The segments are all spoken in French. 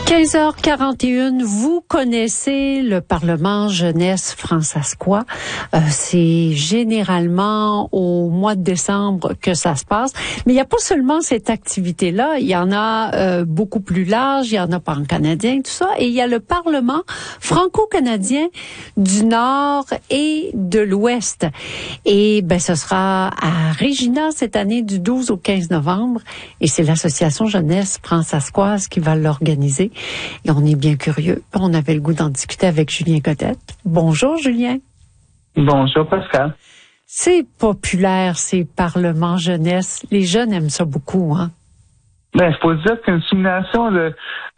15h41, vous connaissez le Parlement jeunesse francescois. C'est généralement au mois de décembre que ça se passe. Mais il n'y a pas seulement cette activité-là. Il y en a beaucoup plus large. Il y en a pan-canadien, tout ça. Et il y a le Parlement franco-canadien du Nord et de l'Ouest. Et ce sera à Regina cette année du 12 au 15 novembre. Et c'est l'Association jeunesse francescoise qui va l'organiser. Et on est bien curieux. On avait le goût d'en discuter avec Julien Godette. Bonjour, Julien. Bonjour, Pascal. C'est populaire, ces parlements jeunesse. Les jeunes aiment ça beaucoup, hein? Il faut dire qu'une simulation de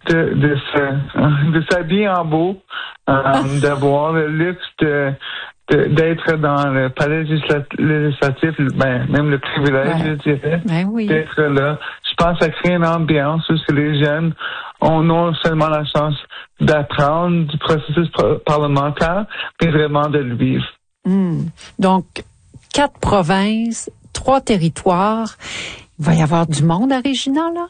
s'habiller en beau, d'avoir le luxe d'être dans le palais législatif, même le privilège, je dirais, d'être là. Je pense que ça crée une ambiance où les jeunes ont non seulement la chance d'apprendre du processus parlementaire, mais vraiment de le vivre. Donc, 4 provinces, 3 territoires. Il va y avoir du monde à Regina, là?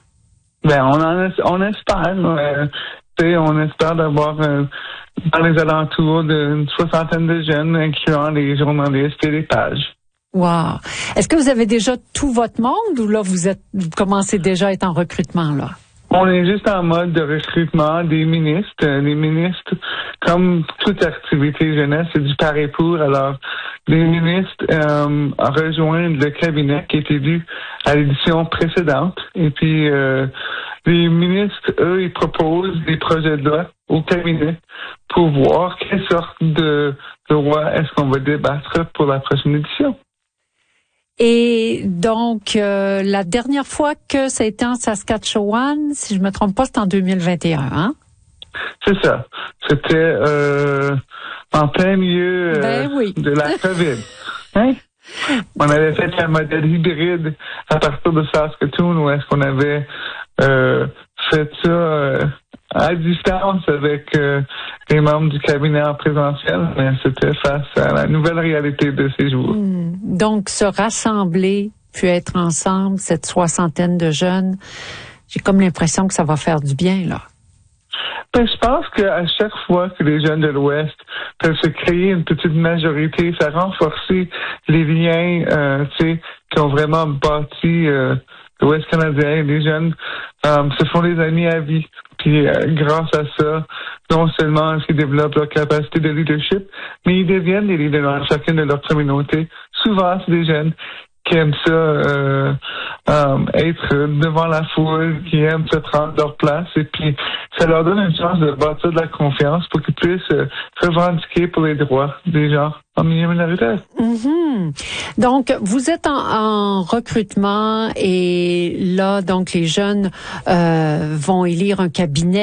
On espère. On espère d'avoir dans les alentours d'une 60aine de jeunes, incluant les journalistes et les pages. Wow. Est-ce que vous avez déjà tout votre monde ou là, vous commencez déjà à être en recrutement, là? On est juste en mode de recrutement des ministres. Les ministres, comme toute activité jeunesse, c'est du par et pour. Alors, les ministres rejoignent le cabinet qui est élu à l'édition précédente. Et puis, les ministres, eux, ils proposent des projets de loi au cabinet pour voir quelle sorte de loi est-ce qu'on va débattre pour la prochaine édition. Et donc, la dernière fois que ça a été en Saskatchewan, si je me trompe pas, c'était en 2021, hein? C'est ça. C'était en plein milieu de la COVID. Hein? On avait fait un modèle hybride à partir de Saskatoon où est-ce qu'on avait fait ça à distance avec les membres du cabinet en présentiel, mais c'était face à la nouvelle réalité de ces jours. Donc, se rassembler, puis être ensemble, cette 60aine de jeunes, j'ai comme l'impression que ça va faire du bien, là. Je pense qu'à chaque fois que les jeunes de l'Ouest peuvent se créer une petite majorité, ça renforce les liens qui ont vraiment bâti l'Ouest canadien. Les jeunes se font des amis à vie. Puis grâce à ça, non seulement ils développent leur capacité de leadership, mais ils deviennent des leaders dans chacune de leur communauté. Souvent, c'est des jeunes qui aiment ça être devant la foule, qui aiment se prendre leur place, et puis ça leur donne une chance de bâtir de la confiance pour qu'ils puissent revendiquer pour les droits des gens en milieu minoritaire. Donc, vous êtes en recrutement et là, donc les jeunes vont élire un cabinet